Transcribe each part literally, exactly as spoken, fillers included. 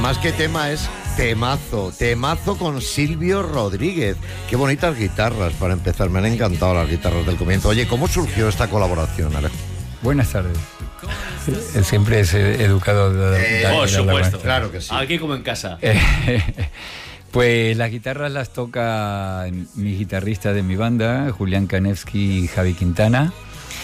Más que tema es temazo, temazo con Silvio Rodríguez. Qué bonitas guitarras para empezar, me han encantado las guitarras del comienzo. Oye, ¿cómo surgió esta colaboración, Alejo? Buenas tardes. Siempre es educado. Eh, por supuesto, claro que sí. Aquí como en casa. Pues las guitarras las toca mis guitarristas de mi banda, Julián Kanevsky y Javi Quintana.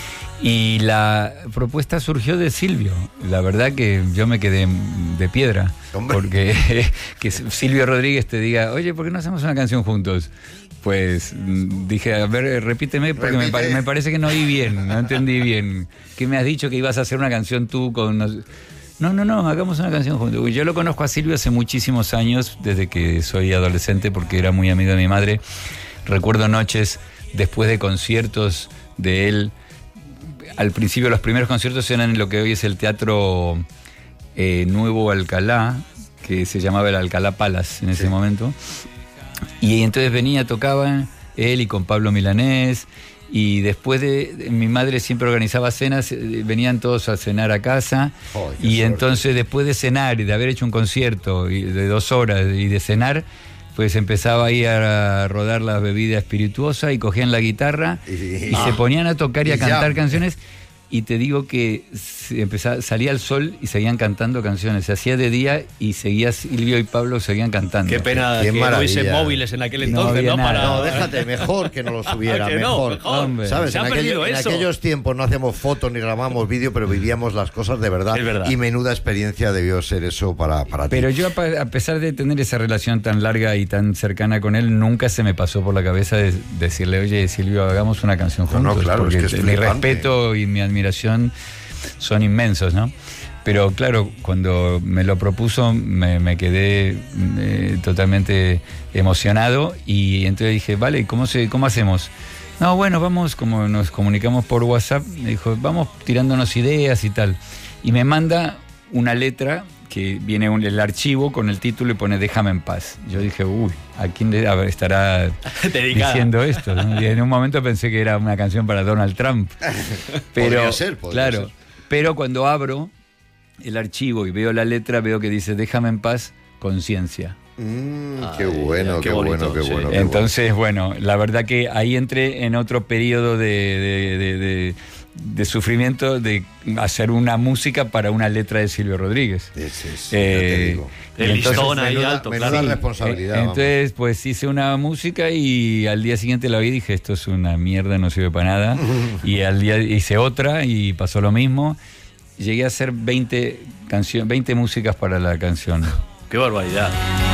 Y la propuesta surgió de Silvio. La verdad que yo me quedé de piedra. Hombre. Porque que Silvio Rodríguez te diga, oye, ¿por qué no hacemos una canción juntos? Pues dije, a ver, repíteme, porque me, pare, me parece que no oí bien, no entendí bien. ¿Qué me has dicho que ibas a hacer una canción tú con...? No, no, no, hagamos una canción juntos. Yo lo conozco a Silvio hace muchísimos años, desde que soy adolescente, porque era muy amigo de mi madre. Recuerdo noches después de conciertos de él. Al principio los primeros conciertos eran en lo que hoy es el Teatro eh, Nuevo Alcalá, que se llamaba el Alcalá Palace en ese sí. momento. Y entonces venía, tocaban él y con Pablo Milanés. Y después de, de mi madre siempre organizaba cenas, venían todos a cenar a casa. Oh, y suerte. Entonces después de cenar y de haber hecho un concierto y de dos horas y de cenar, pues empezaba ahí a rodar la bebida espirituosa y cogían la guitarra y, y ah, se ponían a tocar y, y a cantar ya. canciones. Y te digo que empezaba, salía el sol y seguían cantando canciones. Se hacía de día y seguía Silvio y Pablo seguían cantando. Qué pena Qué que no hubiese móviles en aquel entonces, no, ¿no? Para... no, déjate, mejor que no los hubiera, mejor. No, mejor. Hombre, ¿sabes? En, aquello, en aquellos tiempos no hacíamos fotos ni grabamos vídeo, pero vivíamos las cosas de verdad. Es verdad. Y menuda experiencia debió ser eso para, para ti. Pero yo, a pesar de tener esa relación tan larga y tan cercana con él, nunca se me pasó por la cabeza de decirle, oye, Silvio, hagamos una canción juntos. No, no, claro, porque es que es mi flipante. respeto y mi admiración son inmensos, ¿no? Pero claro, cuando me lo propuso me, me quedé eh, totalmente emocionado y entonces dije, vale, ¿cómo, se, ¿cómo hacemos? No, bueno, vamos, como nos comunicamos por WhatsApp, me dijo, vamos tirándonos ideas y tal. Y me manda una letra que viene un, el archivo con el título y pone Déjame en paz. Yo dije, uy, ¿a quién le, a ver, estará diciendo esto? ¿No? Y en un momento pensé que era una canción para Donald Trump. Pero, podría ser, podría claro, ser. Pero cuando abro el archivo y veo la letra, veo que dice Déjame en paz, conciencia. Mm, qué bueno, qué, qué bonito, bueno, qué sí. bueno. Qué Entonces, bueno. bueno, la verdad que ahí entré en otro periodo de, de, de, de, de sufrimiento de hacer una música para una letra de Silvio Rodríguez. Sí, sí, sí, eh, te digo. El listón ahí menuda, alto, menuda claro. responsabilidad. Entonces, vamos. pues hice una música y al día siguiente la vi y dije, esto es una mierda, no sirve para nada. Y al día hice otra y pasó lo mismo. Llegué a hacer veinte, cancio- veinte músicas para la canción. Qué barbaridad.